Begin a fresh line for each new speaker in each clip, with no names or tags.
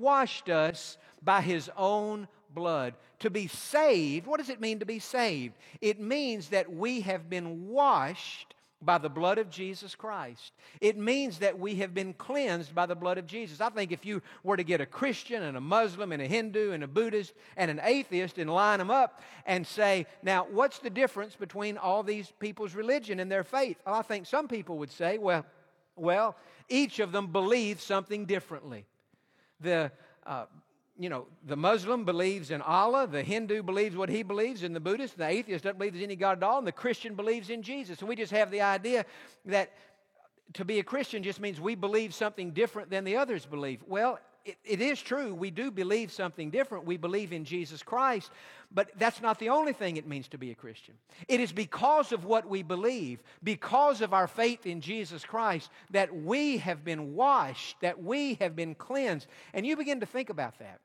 washed us by His own blood. To be saved, what does it mean to be saved? It means that we have been washed by the blood of Jesus Christ. It means that we have been cleansed by the blood of Jesus. I think if you were to get a Christian and a Muslim and a Hindu and a Buddhist and an atheist and line them up and say, now, what's the difference between all these people's religion and their faith? Well, I think some people would say, well, each of them believes something differently. The Muslim believes in Allah, the Hindu believes what he believes, and the Buddhist, the atheist doesn't believe there's any God at all, and the Christian believes in Jesus. And we just have the idea that to be a Christian just means we believe something different than the others believe. Well, it is true. We do believe something different. We believe in Jesus Christ, but that's not the only thing it means to be a Christian. It is because of what we believe, because of our faith in Jesus Christ, that we have been washed, that we have been cleansed. And you begin to think about that.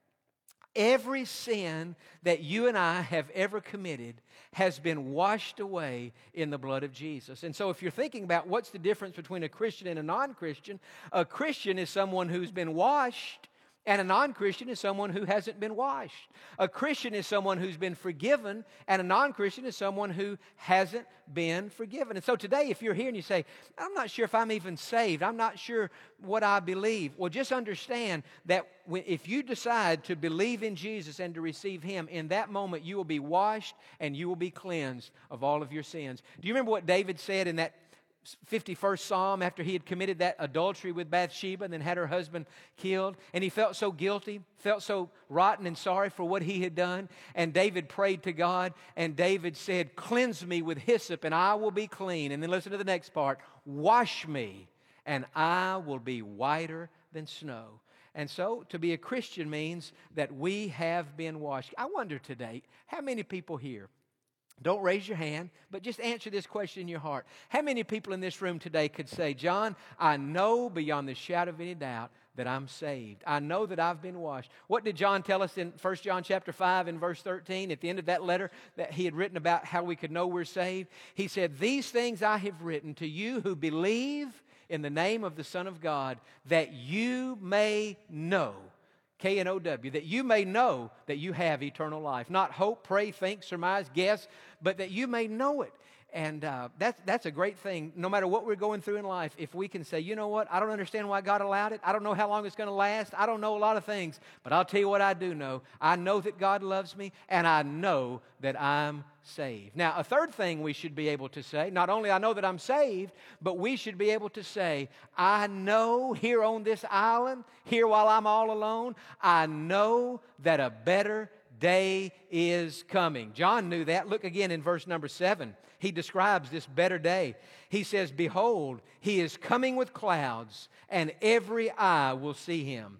Every sin that you and I have ever committed has been washed away in the blood of Jesus. And so if you're thinking about what's the difference between a Christian and a non-Christian, a Christian is someone who's been washed, and a non-Christian is someone who hasn't been washed. A Christian is someone who's been forgiven, and a non-Christian is someone who hasn't been forgiven. And so today, if you're here and you say, I'm not sure if I'm even saved, I'm not sure what I believe, well, just understand that if you decide to believe in Jesus and to receive Him, in that moment you will be washed and you will be cleansed of all of your sins. Do you remember what David said in that 51st Psalm after he had committed that adultery with Bathsheba and then had her husband killed? And he felt so guilty, felt so rotten and sorry for what he had done. And David prayed to God, and David said, cleanse me with hyssop and I will be clean. And then listen to the next part, wash me and I will be whiter than snow. And so to be a Christian means that we have been washed. I wonder today, how many people here, don't raise your hand, but just answer this question in your heart. How many people in this room today could say, John, I know beyond the shadow of any doubt that I'm saved. I know that I've been washed. What did John tell us in 1 John chapter 5 and verse 13 at the end of that letter that he had written about how we could know we're saved? He said, these things I have written to you who believe in the name of the Son of God, that you may know, K-N-O-W, that you may know that you have eternal life. Not hope, pray, think, surmise, guess, but that you may know it. And that's a great thing. No matter what we're going through in life, if we can say, you know what, I don't understand why God allowed it. I don't know how long it's going to last. I don't know a lot of things. But I'll tell you what I do know. I know that God loves me, and I know that I'm saved. Now, a third thing we should be able to say, not only I know that I'm saved, but we should be able to say, I know here on this island, here while I'm all alone, I know that a better day is coming. John knew that. Look again in verse number 7. He describes this better day. He says, behold, He is coming with clouds, and every eye will see Him,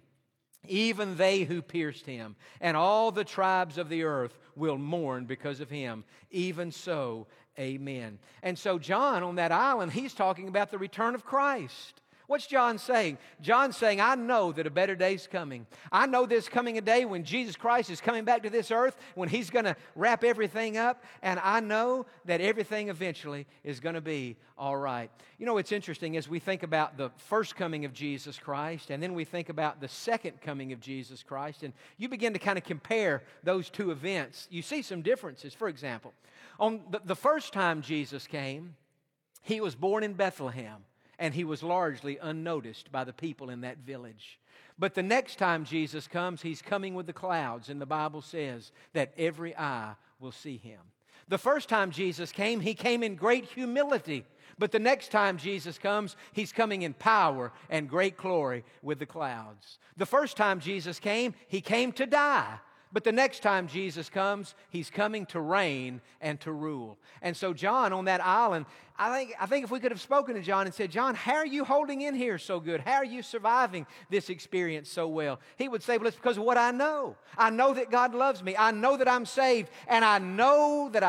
even they who pierced Him, and all the tribes of the earth will mourn because of Him. Even so, amen. And so John on that island, he's talking about the return of Christ. What's John saying? John's saying, I know that a better day's coming. I know there's coming a day when Jesus Christ is coming back to this earth, when He's going to wrap everything up, and I know that everything eventually is going to be all right. You know, it's interesting as we think about the first coming of Jesus Christ, and then we think about the second coming of Jesus Christ, and you begin to kind of compare those two events. You see some differences. For example, on the first time Jesus came, He was born in Bethlehem. And He was largely unnoticed by the people in that village. But the next time Jesus comes, He's coming with the clouds, and the Bible says that every eye will see Him. The first time Jesus came, He came in great humility. But the next time Jesus comes, He's coming in power and great glory with the clouds. The first time Jesus came, He came to die. But the next time Jesus comes, He's coming to reign and to rule. And so John on that island, I think if we could have spoken to John and said, John, how are you holding in here so good? How are you surviving this experience so well? He would say, well, it's because of what I know. I know that God loves me. I know that I'm saved. And I know that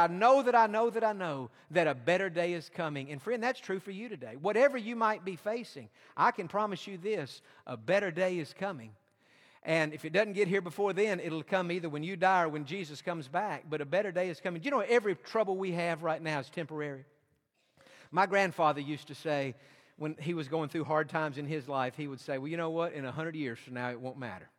a better day is coming. And friend, that's true for you today. Whatever you might be facing, I can promise you this, a better day is coming. And if it doesn't get here before then, it'll come either when you die or when Jesus comes back. But a better day is coming. Do you know every trouble we have right now is temporary? My grandfather used to say, when he was going through hard times in his life, he would say, well, you know what? In 100 years from now, it won't matter.